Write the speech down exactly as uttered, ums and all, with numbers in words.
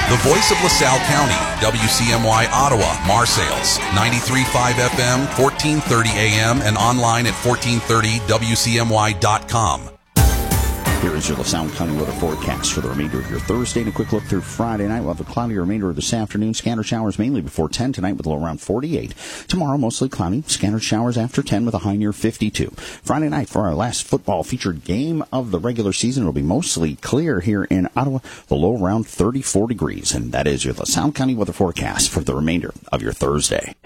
The voice of LaSalle County, W C M Y Ottawa, Marseilles, ninety-three point five F M, fourteen thirty A M, and online at fourteen thirty W C M Y dot com. Here is your LaSalle County weather forecast for the remainder of your Thursday. And a quick look through Friday night. We'll have a cloudy remainder of this afternoon. Scattered showers mainly before ten tonight with a low around forty-eight. Tomorrow, mostly cloudy. Scattered showers after ten with a high near fifty-two. Friday night for our last football featured game of the regular season. It'll be mostly clear here in Ottawa. The low around thirty-four degrees. And that is your LaSalle County weather forecast for the remainder of your Thursday.